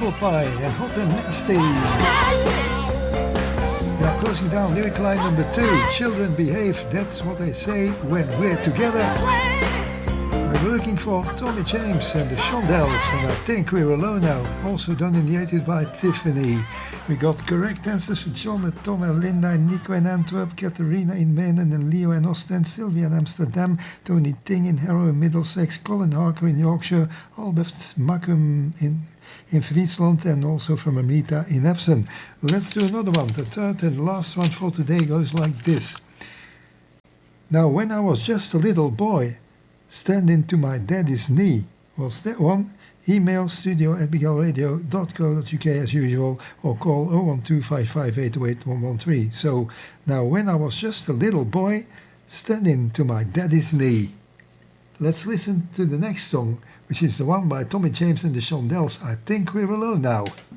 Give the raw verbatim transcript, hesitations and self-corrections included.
Apple Pie and Hot and Nasty. We are closing down lyric line number two. Children behave, that's what they say when we're together. We're looking for Tommy James and the Shondells, and I think we're alone now. Also done in the eighties by Tiffany. We got correct answers for John and Tom and Linda and Nico in Antwerp, Katharina in Maine and Leo in Ostend, Sylvia in Amsterdam, Tony Ting in Harrow in Middlesex, Colin Harker in Yorkshire, Albert Mackum in in Friesland, and also from Amita in Epsom. Let's do another one. The third and last one for today goes like this. Now, when I was just a little boy, standing to my daddy's knee. Was that one? Email studio at big l radio dot co dot u k as usual, or call oh one two five five eight oh eight one one three. So, now when I was just a little boy, standing to my daddy's knee. Let's listen to the next song, which is the one by Tommy James and the Shondells. I think we're alone now.